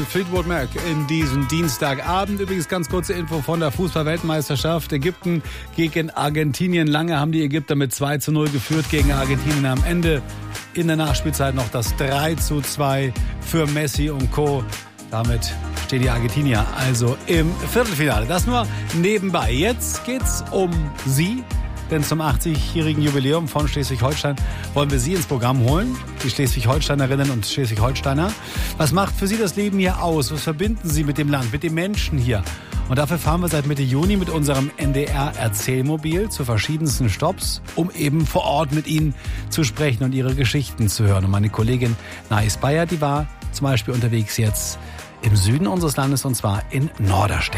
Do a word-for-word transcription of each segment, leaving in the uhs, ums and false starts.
Fleetwood Mac in diesem Dienstagabend. Übrigens ganz kurze Info von der Fußball-Weltmeisterschaft. Ägypten gegen Argentinien. Lange haben die Ägypter mit zwei zu null geführt gegen Argentinien. Am Ende in der Nachspielzeit noch das drei zu zwei für Messi und Co. Damit stehen die Argentinier also im Viertelfinale. Das nur nebenbei. Jetzt geht's um Sie. Denn zum achtzigjährigen Jubiläum von Schleswig-Holstein wollen wir Sie ins Programm holen. Die Schleswig-Holsteinerinnen und Schleswig-Holsteiner. Was macht für Sie das Leben hier aus? Was verbinden Sie mit dem Land, mit den Menschen hier? Und dafür fahren wir seit Mitte Juni mit unserem N D R-Erzählmobil zu verschiedensten Stops, um eben vor Ort mit Ihnen zu sprechen und Ihre Geschichten zu hören. Und meine Kollegin Nais Bayer, die war zum Beispiel unterwegs jetzt im Süden unseres Landes, und zwar in Norderstedt.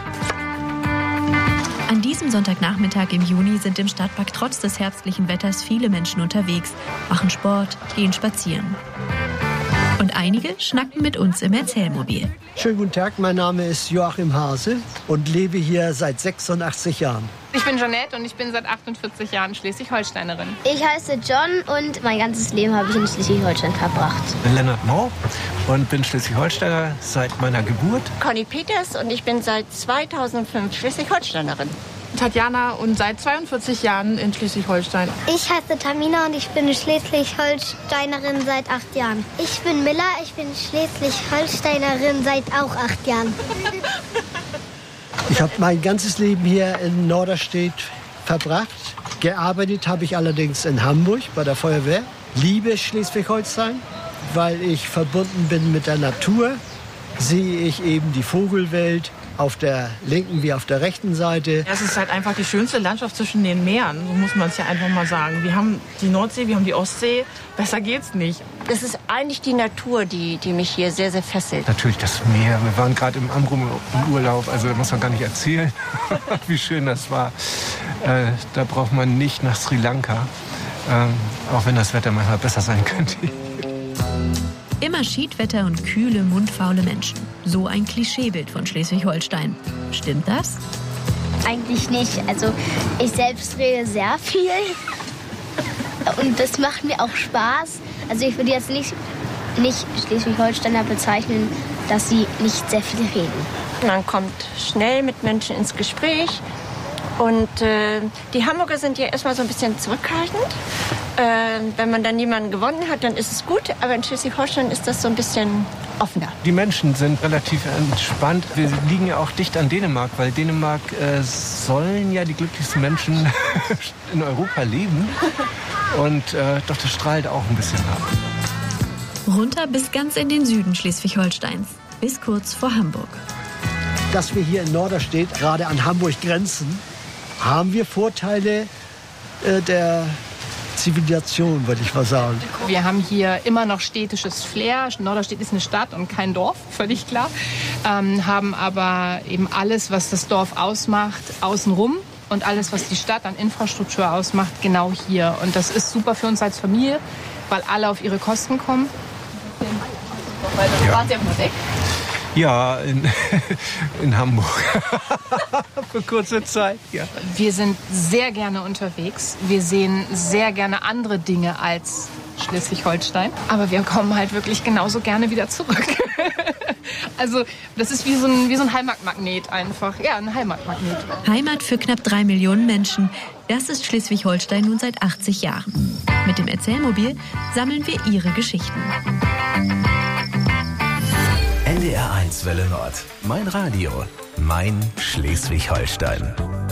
An diesem Sonntagnachmittag im Juni sind im Stadtpark trotz des herbstlichen Wetters viele Menschen unterwegs, machen Sport, gehen spazieren. Und einige schnacken mit uns im Erzählmobil. Schönen guten Tag, mein Name ist Joachim Hase und lebe hier seit sechsundachtzig Jahren. Ich bin Jeanette und ich bin seit achtundvierzig Jahren Schleswig-Holsteinerin. Ich heiße John und mein ganzes Leben habe ich in Schleswig-Holstein verbracht. Ich bin Lennart Mau und bin Schleswig-Holsteiner seit meiner Geburt. Conny Peters und ich bin seit zweitausendfünf Schleswig-Holsteinerin. Tatjana und seit zweiundvierzig Jahren in Schleswig-Holstein. Ich heiße Tamina und ich bin Schleswig-Holsteinerin seit acht Jahren. Ich bin Miller, ich bin Schleswig-Holsteinerin seit auch acht Jahren. Ich habe mein ganzes Leben hier in Norderstedt verbracht. Gearbeitet habe ich allerdings in Hamburg bei der Feuerwehr. Liebe Schleswig-Holstein, weil ich verbunden bin mit der Natur. Sehe ich eben die Vogelwelt auf der linken wie auf der rechten Seite. Es ist halt einfach die schönste Landschaft zwischen den Meeren, so muss man es ja einfach mal sagen. Wir haben die Nordsee, wir haben die Ostsee, besser geht's nicht. Es ist eigentlich die Natur, die, die mich hier sehr, sehr fesselt. Natürlich das Meer. Wir waren gerade im Amrum im Urlaub, also muss man gar nicht erzählen, wie schön das war. Äh, da braucht man nicht nach Sri Lanka, ähm, auch wenn das Wetter manchmal besser sein könnte. Immer Schiedwetter und kühle, mundfaule Menschen. So ein Klischeebild von Schleswig-Holstein. Stimmt das? Eigentlich nicht. Also ich selbst rede sehr viel und das macht mir auch Spaß. Also ich würde jetzt nicht, nicht Schleswig-Holsteiner bezeichnen, dass sie nicht sehr viel reden. Man kommt schnell mit Menschen ins Gespräch. Und äh, die Hamburger sind ja erstmal so ein bisschen zurückhaltend. Äh, wenn man dann jemanden gewonnen hat, dann ist es gut. Aber in Schleswig-Holstein ist das so ein bisschen offener. Die Menschen sind relativ entspannt. Wir liegen ja auch dicht an Dänemark, weil Dänemark äh, sollen ja die glücklichsten Menschen in Europa leben. Und äh, doch, das strahlt auch ein bisschen ab. Runter bis ganz in den Süden Schleswig-Holsteins, bis kurz vor Hamburg. Dass wir hier in Norderstedt gerade an Hamburg grenzen, haben wir Vorteile äh, der Zivilisation, würde ich mal sagen. Wir haben hier immer noch städtisches Flair. Norderstedt ist eine Stadt und kein Dorf, völlig klar. Ähm, haben aber eben alles, was das Dorf ausmacht, außenrum. Und alles, was die Stadt an Infrastruktur ausmacht, genau hier. Und das ist super für uns als Familie, weil alle auf ihre Kosten kommen. Ja. Waren Sie mal weg? Ja, in, in Hamburg. Für kurze Zeit, ja. Wir sind sehr gerne unterwegs. Wir sehen sehr gerne andere Dinge als Schleswig-Holstein. Aber wir kommen halt wirklich genauso gerne wieder zurück. Also das ist wie so ein, wie so ein Heimatmagnet einfach. Ja, ein Heimatmagnet. Heimat für knapp drei Millionen Menschen. Das ist Schleswig-Holstein nun seit achtzig Jahren. Mit dem Erzählmobil sammeln wir ihre Geschichten. N D R eins Welle Nord. Mein Radio. Mein Schleswig-Holstein.